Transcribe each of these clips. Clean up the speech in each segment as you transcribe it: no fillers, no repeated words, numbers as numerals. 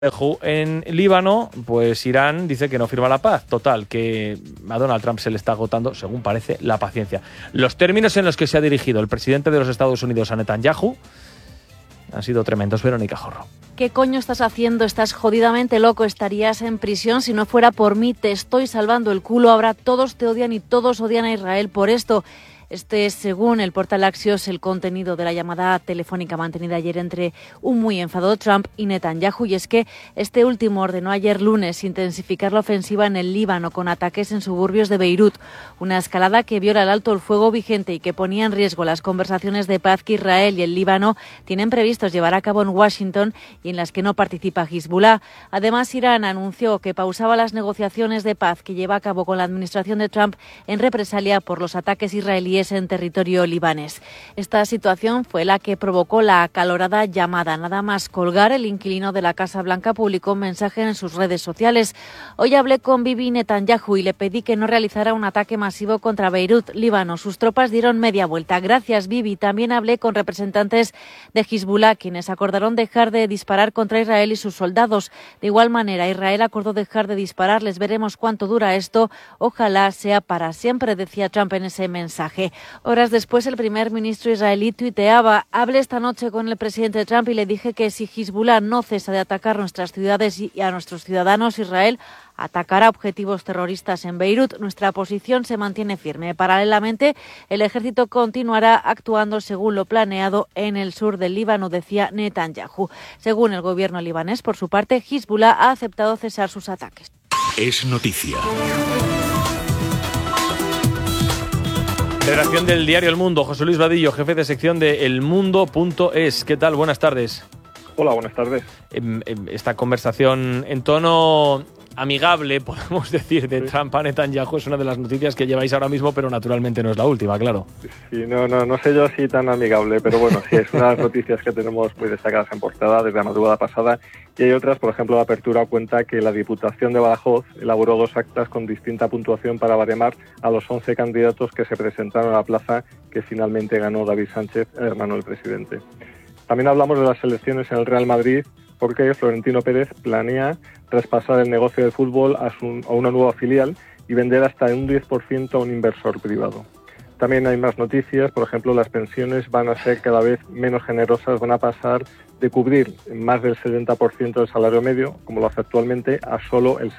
En Líbano, pues Irán dice que no firma la paz. Total, que a Donald Trump se le está agotando, según parece, la paciencia. Los términos en los que se ha dirigido el presidente de los Estados Unidos a Netanyahu han sido tremendos. Verónica Jorro. ¿Qué coño estás haciendo? Estás jodidamente loco. Estarías en prisión si no fuera por mí. Te estoy salvando el culo. Ahora todos te odian y todos odian a Israel por esto. Este es, según el portal Axios, el contenido de la llamada telefónica mantenida ayer entre un muy enfadado Trump y Netanyahu. Y es que este último ordenó ayer lunes intensificar la ofensiva en el Líbano con ataques en suburbios de Beirut. Una escalada que viola el alto el fuego vigente y que ponía en riesgo las conversaciones de paz que Israel y el Líbano tienen previstos llevar a cabo en Washington y en las que no participa Hezbollah. Además, Irán anunció que pausaba las negociaciones de paz que lleva a cabo con la administración de Trump en represalia por los ataques israelíes en territorio libanés. Esta situación fue la que provocó la acalorada llamada. Nada más colgar, el inquilino de la Casa Blanca publicó un mensaje en sus redes sociales. Hoy hablé con Bibi Netanyahu y le pedí que no realizara un ataque masivo contra Beirut, Líbano. Sus tropas dieron media vuelta. Gracias, Bibi. También hablé con representantes de Hezbollah, quienes acordaron dejar de disparar contra Israel y sus soldados. De igual manera, Israel acordó dejar de disparar. Les veremos cuánto dura esto. Ojalá sea para siempre, decía Trump en ese mensaje. Horas después, el primer ministro israelí tuiteaba: hablé esta noche con el presidente Trump y le dije que si Hezbollah no cesa de atacar nuestras ciudades y a nuestros ciudadanos, Israel atacará objetivos terroristas en Beirut. Nuestra posición se mantiene firme. Paralelamente, el ejército continuará actuando según lo planeado en el sur del Líbano, decía Netanyahu. Según el gobierno libanés, por su parte, Hezbollah ha aceptado cesar sus ataques. Es noticia. Redacción del diario El Mundo. José Luis Vadillo, jefe de sección de elmundo.es. ¿Qué tal? Buenas tardes. Hola, buenas tardes. Esta conversación en tono amigable, podemos decir, de Trump a Netanyahu es una de las noticias que lleváis ahora mismo, pero naturalmente no es la última, claro. Sí, no sé yo si tan amigable, pero bueno, sí, es una de las noticias que tenemos muy destacadas en portada desde la madrugada pasada. Y hay otras, por ejemplo, la Apertura cuenta que la Diputación de Badajoz elaboró 2 actas con distinta puntuación para baremar a los 11 candidatos que se presentaron a la plaza que finalmente ganó David Sánchez, el hermano del presidente. También hablamos de las elecciones en el Real Madrid, porque Florentino Pérez planea traspasar el negocio del fútbol a una nueva filial y vender hasta un 10% a un inversor privado. También hay más noticias, por ejemplo, las pensiones van a ser cada vez menos generosas, van a pasar de cubrir más del 70% del salario medio, como lo hace actualmente, a solo el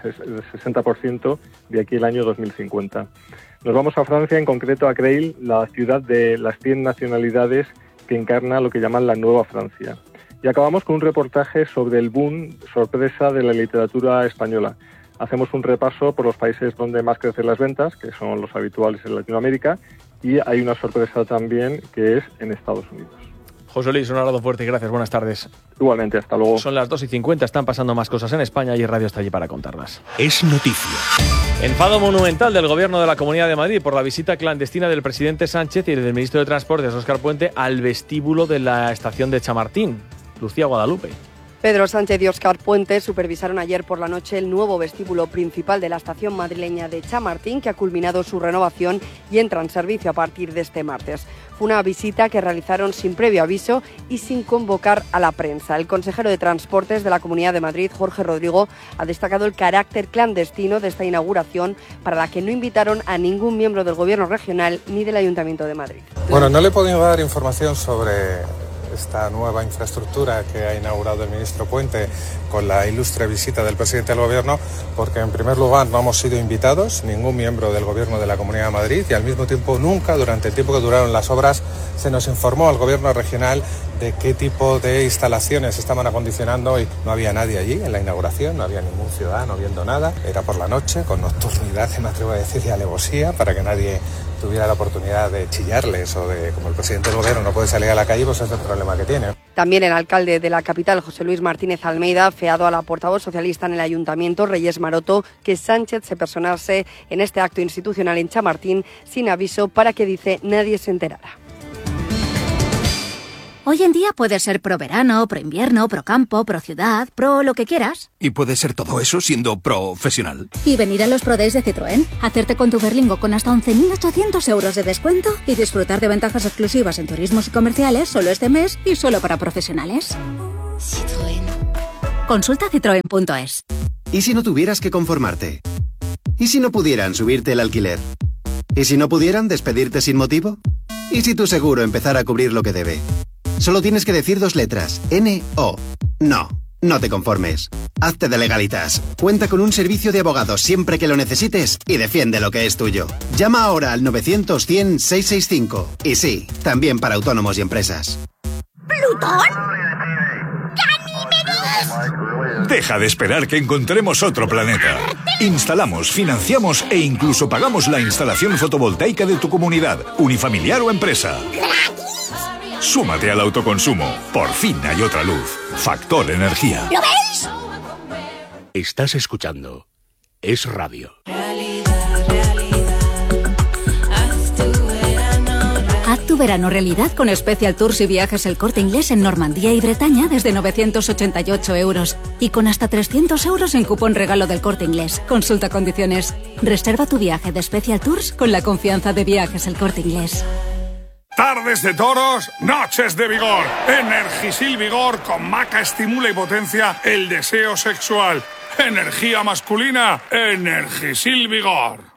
60% de aquí al año 2050. Nos vamos a Francia, en concreto a Creil, la ciudad de las 100 nacionalidades que encarna lo que llaman la Nueva Francia. Y acabamos con un reportaje sobre el boom sorpresa de la literatura española. Hacemos un repaso por los países donde más crecen las ventas, que son los habituales en Latinoamérica, y hay una sorpresa también que es en Estados Unidos. José Luis, un abrazo fuerte y gracias. Buenas tardes. Igualmente, hasta luego. Son las 2:50, están pasando más cosas en España y Radio está allí para contarlas. Es noticia. Enfado monumental del Gobierno de la Comunidad de Madrid por la visita clandestina del presidente Sánchez y del ministro de Transportes, Óscar Puente, al vestíbulo de la estación de Chamartín. Lucía Guadalupe. Pedro Sánchez y Óscar Puente supervisaron ayer por la noche el nuevo vestíbulo principal de la estación madrileña de Chamartín, que ha culminado su renovación y entra en servicio a partir de este martes. Fue una visita que realizaron sin previo aviso y sin convocar a la prensa. El consejero de Transportes de la Comunidad de Madrid, Jorge Rodrigo, ha destacado el carácter clandestino de esta inauguración, para la que no invitaron a ningún miembro del Gobierno regional ni del Ayuntamiento de Madrid. Bueno, no le he podido dar información sobre esta nueva infraestructura que ha inaugurado el ministro Puente con la ilustre visita del presidente del Gobierno, porque en primer lugar no hemos sido invitados, ningún miembro del Gobierno de la Comunidad de Madrid, y al mismo tiempo nunca, durante el tiempo que duraron las obras, se nos informó al Gobierno regional de qué tipo de instalaciones estaban acondicionando, y no había nadie allí en la inauguración, no había ningún ciudadano viendo nada. Era por la noche, con nocturnidad, me atrevo a decir, y alevosía, para que nadie tuviera la oportunidad de chillarles o de, como el presidente del Gobierno no puede salir a la calle, pues ese es el problema que tiene. También el alcalde de la capital, José Luis Martínez Almeida, ha afeado a la portavoz socialista en el Ayuntamiento, Reyes Maroto, que Sánchez se personase en este acto institucional en Chamartín sin aviso, para que, dice, nadie se enterara. Hoy en día puedes ser pro verano, pro invierno, pro campo, pro ciudad, pro lo que quieras. Y puedes ser todo eso siendo profesional. Y venir a los Pro Days de Citroën, hacerte con tu Berlingo con hasta 11.800 euros de descuento y disfrutar de ventajas exclusivas en turismos y comerciales solo este mes y solo para profesionales. Citroën. Consulta citroen.es. ¿Y si no tuvieras que conformarte? ¿Y si no pudieran subirte el alquiler? ¿Y si no pudieran despedirte sin motivo? ¿Y si tu seguro empezara a cubrir lo que debe? Solo tienes que decir 2 letras. N-O. No, no te conformes. Hazte de Legalitas. Cuenta con un servicio de abogados siempre que lo necesites y defiende lo que es tuyo. Llama ahora al 900-100-665. Y sí, también para autónomos y empresas. ¿Plutón? Deja de esperar que encontremos otro planeta. Instalamos, financiamos e incluso pagamos la instalación fotovoltaica de tu comunidad, unifamiliar o empresa. Súmate al autoconsumo. Por fin hay otra luz. Factor Energía. ¿Lo veis? Estás escuchando Es Radio. Haz tu verano realidad con Special Tours y Viajes El Corte Inglés en Normandía y Bretaña desde 988 euros y con hasta 300 euros en cupón regalo del Corte Inglés. Consulta condiciones. Reserva tu viaje de Special Tours con la confianza de Viajes El Corte Inglés. Tardes de toros, noches de vigor. Energisil Vigor con maca estimula y potencia el deseo sexual. Energía masculina, Energisil Vigor.